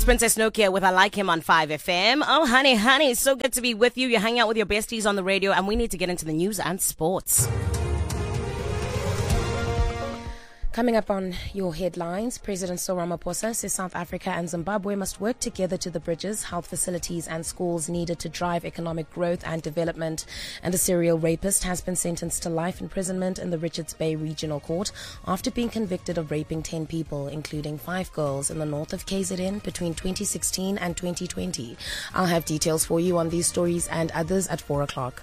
Princess Nokia with I Like Him on 5FM. Oh, honey, it's so good to be with you. You're hanging out with your besties on the radio, and we need to get into the news and sports. Coming up on your headlines, President Cyril Ramaphosa says South Africa and Zimbabwe must work together to the bridges, health facilities and schools needed to drive economic growth and development. And a serial rapist has been sentenced to life imprisonment in the Richards Bay Regional Court after being convicted of raping 10 people, including 5 girls in the north of KZN between 2016 and 2020. I'll have details for you on these stories and others at 4 o'clock.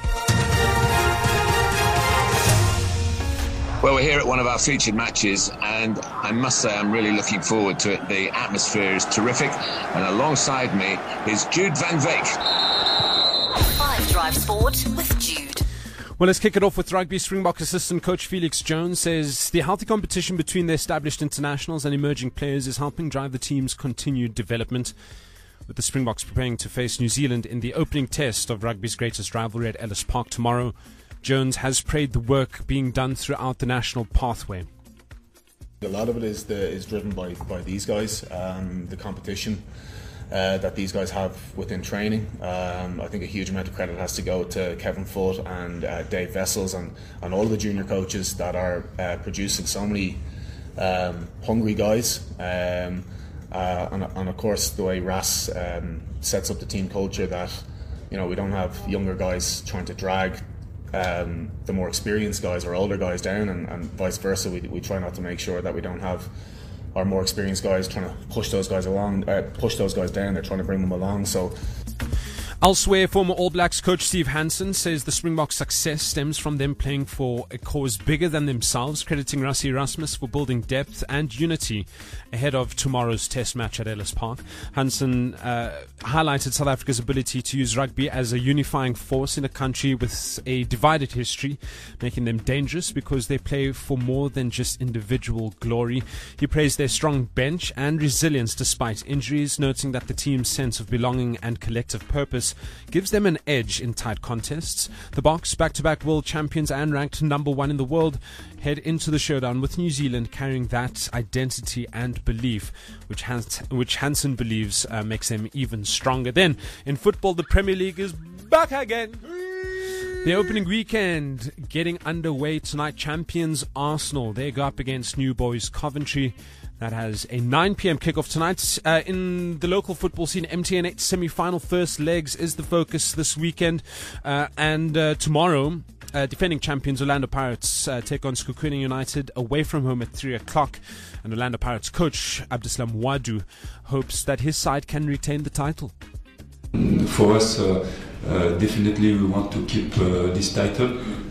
Well, we're here at one of our featured matches, and I must say I'm really looking forward to it. The atmosphere is terrific, and alongside me is Jude van Veek. 5 Drive Sport with Jude. Well, let's kick it off with rugby. Springbok assistant coach Felix Jones says the healthy competition between the established internationals and emerging players is helping drive the team's continued development. With the Springboks preparing to face New Zealand in the opening test of rugby's greatest rivalry at Ellis Park tomorrow, Jones has praised the work being done throughout the national pathway. A lot of it is driven by these guys, the competition that these guys have within training. I think a huge amount of credit has to go to Kevin Foote and Dave Vessels and all of the junior coaches that are producing so many hungry guys. And of course the way Ras sets up the team culture, that we don't have younger guys trying to drag the more experienced guys or older guys down, and vice versa. We try not to make sure that we don't have our more experienced guys trying to push those guys along, push those guys down. They're trying to bring them along. So. Elsewhere, former All Blacks coach Steve Hansen says the Springboks' success stems from them playing for a cause bigger than themselves, crediting Rassie Erasmus for building depth and unity ahead of tomorrow's test match at Ellis Park. Hansen highlighted South Africa's ability to use rugby as a unifying force in a country with a divided history, making them dangerous because they play for more than just individual glory. He praised their strong bench and resilience despite injuries, noting that the team's sense of belonging and collective purpose gives them an edge in tight contests. The Boks, back-to-back world champions and ranked number 1 in the world, head into the showdown with New Zealand carrying that identity and belief, which Hansen believes makes them even stronger. Then, in football, the Premier League is back again. The opening weekend getting underway tonight. Champions Arsenal, they go up against New Boys Coventry. That has a 9 p.m. kickoff tonight. In the local football scene, MTN 8 semi-final first legs is the focus this weekend. And tomorrow, defending champions Orlando Pirates take on Sekhukhune United away from home at 3 o'clock. And Orlando Pirates coach Abdeslam Wadu hopes that his side can retain the title. For us, definitely we want to keep this title.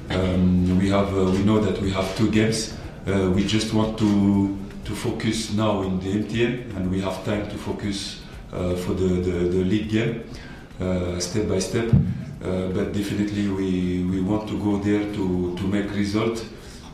We know that we have 2 games. We just want to focus now in the MTN, and we have time to focus for the league game step by step. But definitely we want to go there to make result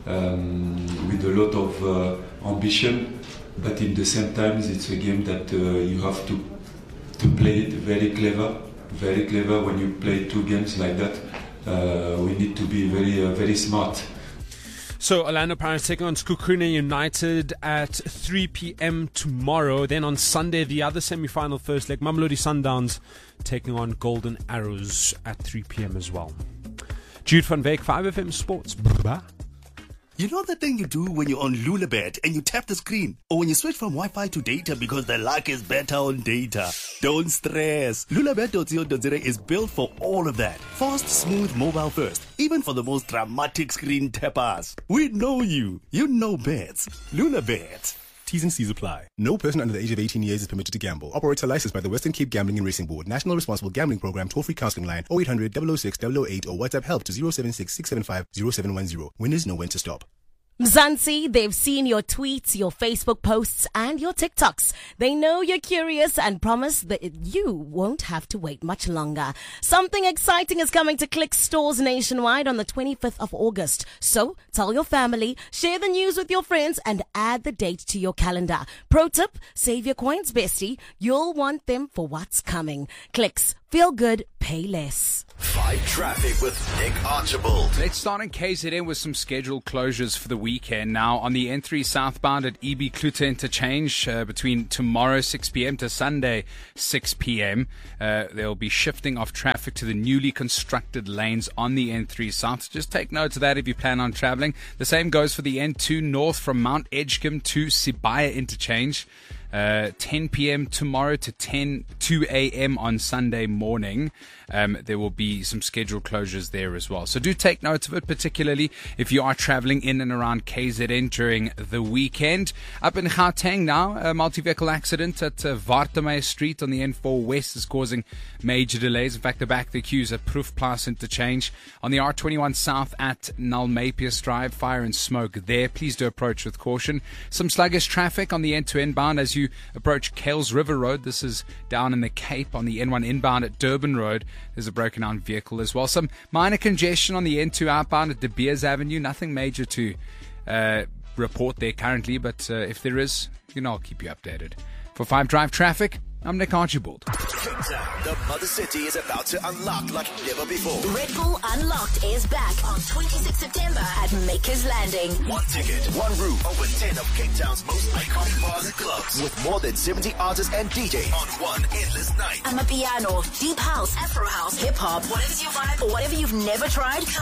with a lot of ambition. But in the same time, it's a game that you have to play it very clever. Very clever when you play 2 games like that. We need to be very smart. So Orlando Pirates taking on Sekhukhune United at 3 p.m. tomorrow. Then on Sunday, the other semi-final first leg, Mamelodi Sundowns taking on Golden Arrows at 3 p.m. as well. Jude van Veek, 5FM Sports. Bye. You know the thing you do when you're on Lulabet and you tap the screen? Or when you switch from Wi-Fi to data because the luck is better on data? Don't stress. Lulabet.co.za is built for all of that. Fast, smooth, mobile first. Even for the most dramatic screen tappers. We know you. You know bets. Lulabet. T's and C's apply. No person under the age of 18 years is permitted to gamble. Operator licensed by the Western Cape Gambling and Racing Board. National Responsible Gambling Program. Toll-free counseling line 0800 006 008 or WhatsApp help to 076 675 0710. Winners know when to stop. Mzansi, they've seen your tweets, your Facebook posts, and your TikToks. They know you're curious and promise that you won't have to wait much longer. Something exciting is coming to Clicks stores nationwide on the 25th of August. So, tell your family, share the news with your friends, and add the date to your calendar. Pro tip, save your coins, bestie. You'll want them for what's coming. Clicks, Feel good, pay less. 5 Traffic with Nick Archibald. Let's start in KZN with some scheduled closures for the weekend. Now, on the N3 southbound at EB Klute interchange between tomorrow 6 p.m. to Sunday 6 p.m., there will be shifting of traffic to the newly constructed lanes on the N3 south. Just take note of that if you plan on traveling. The same goes for the N2 north from Mount Edgecombe to Sibaya interchange. 10 p.m. tomorrow to 2 a.m. on Sunday morning. There will be some scheduled closures there as well. So do take note of it, particularly if you are traveling in and around KZN during the weekend. Up in Gauteng now, a multi-vehicle accident at Wartemeyer Street on the N4 West is causing major delays. In fact, the back of the queues at Proefplaas interchange. On the R21 South at Nalmapius Drive, fire and smoke there. Please do approach with caution. Some sluggish traffic on the N2 inbound as you approach Kales River Road. This is down in the Cape. On the N1 inbound at Durban Road, there's a broken down vehicle as well. Some minor congestion on the N2 outbound at De Beers Avenue. Nothing major to report there currently, but if there is, I'll keep you updated. For 5 Drive Traffic, I'm Nick Archibald. Cape Town, the mother city, is about to unlock like never before. Red Bull Unlocked is back on 26 September at Makers Landing. 1 ticket, 1 room, over 10 of Cape Town's most iconic bars and clubs, with more than 70 artists and DJs on one endless night. Amapiano, deep house, Afro house, hip hop, whatever's your vibe or whatever you've never tried.